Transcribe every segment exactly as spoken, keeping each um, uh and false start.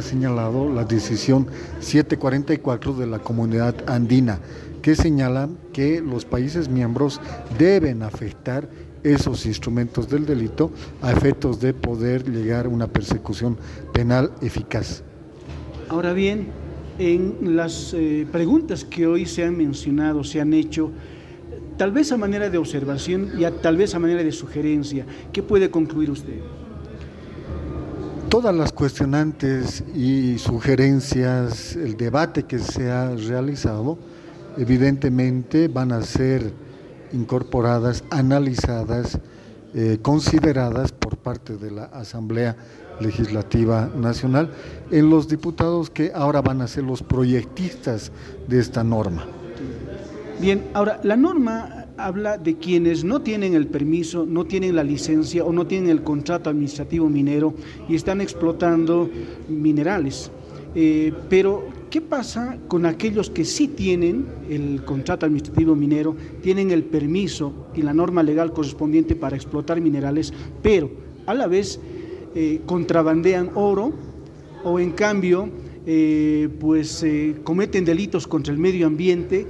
ha señalado la decisión setecientos cuarenta y cuatro de la Comunidad Andina, que señala que los países miembros deben afectar esos instrumentos del delito a efectos de poder llegar a una persecución penal eficaz. Ahora bien, en las eh, preguntas que hoy se han mencionado, se han hecho, tal vez a manera de observación y a, tal vez a manera de sugerencia, ¿qué puede concluir usted? Todas las cuestionantes y sugerencias, el debate que se ha realizado, evidentemente van a ser incorporadas, analizadas, eh, consideradas por parte de la Asamblea Legislativa Nacional en los diputados que ahora van a ser los proyectistas de esta norma. Bien, ahora, la norma habla de quienes no tienen el permiso, no tienen la licencia o no tienen el contrato administrativo minero y están explotando minerales. Eh, pero, ¿qué pasa con aquellos que sí tienen el contrato administrativo minero, tienen el permiso y la norma legal correspondiente para explotar minerales, pero a la vez eh, contrabandean oro o en cambio eh, pues eh, cometen delitos contra el medio ambiente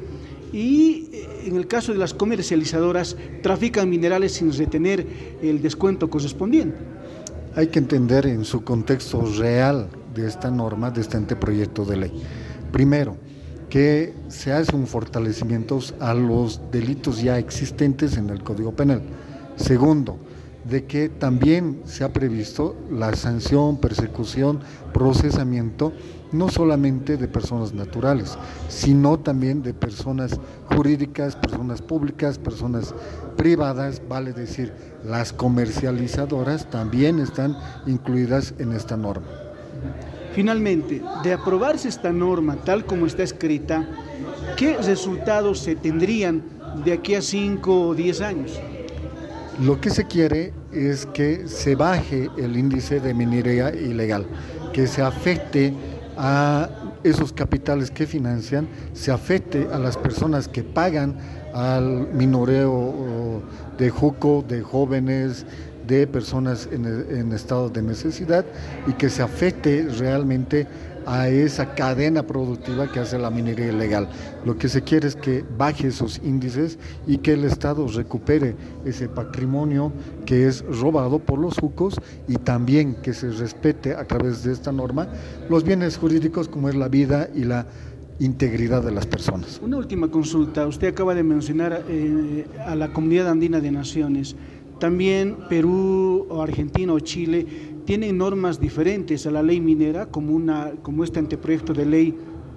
y eh, en el caso de las comercializadoras trafican minerales sin retener el descuento correspondiente? Hay que entender en su contexto real de esta norma, de este anteproyecto de ley. Primero, que se hace un fortalecimiento a los delitos ya existentes en el Código Penal. Segundo, de que también se ha previsto la sanción, persecución, procesamiento, no solamente de personas naturales, sino también de personas jurídicas, personas públicas, personas privadas, vale decir, las comercializadoras también están incluidas en esta norma. Finalmente, de aprobarse esta norma tal como está escrita, ¿qué resultados se tendrían de aquí a cinco o diez años? Lo que se quiere es que se baje el índice de minería ilegal, que se afecte a esos capitales que financian, se afecte a las personas que pagan al minoreo de juco, de jóvenes, de personas en, en estado de necesidad y que se afecte realmente a esa cadena productiva que hace la minería ilegal. Lo que se quiere es que baje esos índices y que el Estado recupere ese patrimonio que es robado por los jucos y también que se respete a través de esta norma los bienes jurídicos como es la vida y la integridad de las personas. Una última consulta. Usted acaba de mencionar eh, a la Comunidad Andina de Naciones. También Perú o Argentina o Chile tienen normas diferentes a la ley minera, como, una, como este anteproyecto de ley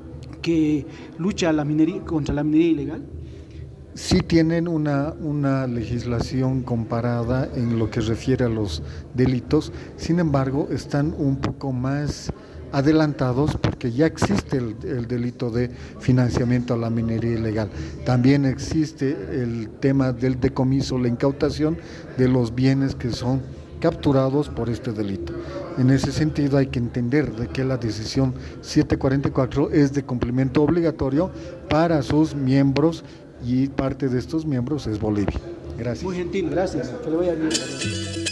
que lucha a la minería, contra la minería ilegal. Sí tienen una, una legislación comparada en lo que refiere a los delitos, sin embargo están un poco más adelantados porque ya existe el, el delito de financiamiento a la minería ilegal. También existe el tema del decomiso, la incautación de los bienes que son capturados por este delito. En ese sentido hay que entender de que la decisión setecientos cuarenta y cuatro es de cumplimiento obligatorio para sus miembros y parte de estos miembros es Bolivia. Gracias. Muy gentil, gracias. Que le vaya bien.